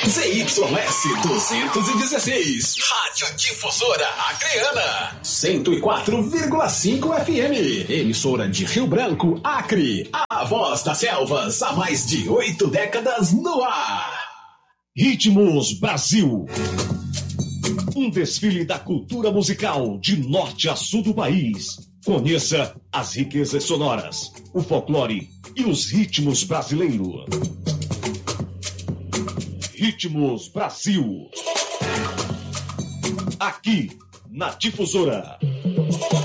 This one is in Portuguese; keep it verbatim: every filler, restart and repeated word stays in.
Z Y S duzentos e dezesseis, Rádio Difusora Acreana, cento e quatro vírgula cinco F M, emissora de Rio Branco, Acre, a voz das selvas, há mais de oito décadas no ar. Ritmos Brasil. Um desfile da cultura musical de norte a sul do país. Conheça as riquezas sonoras, o folclore e os ritmos brasileiros. Ritmos Brasil. Aqui na Difusora.